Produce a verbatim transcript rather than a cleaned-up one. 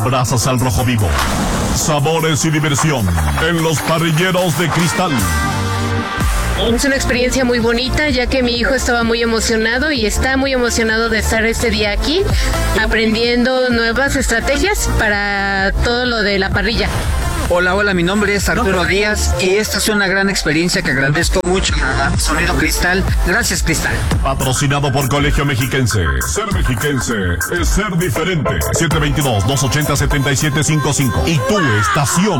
Brasas al rojo vivo. Sabores y diversión en los parrilleros de Cristal. Es una experiencia muy bonita, ya que mi hijo estaba muy emocionado y está muy emocionado de estar este día aquí, aprendiendo nuevas estrategias para todo lo de la parrilla. Hola, hola, mi nombre es Arturo Díaz y esta es una gran experiencia que agradezco mucho a Sonido Cristal. Gracias, Cristal. Patrocinado por Colegio Mexiquense. Ser mexiquense es ser diferente. siete dos dos, dos ocho cero, siete siete cinco cinco. Y tu estación